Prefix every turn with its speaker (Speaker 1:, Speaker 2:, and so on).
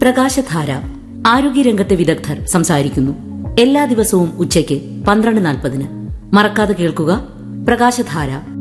Speaker 1: പ്രകാശധാര. ആരോഗ്യരംഗത്തെ വിദഗ്ധർ സംസാരിക്കുന്നു. എല്ലാ ദിവസവും ഉച്ചയ്ക്ക് 12:40. മറക്കാതെ കേൾക്കുക പ്രകാശധാര.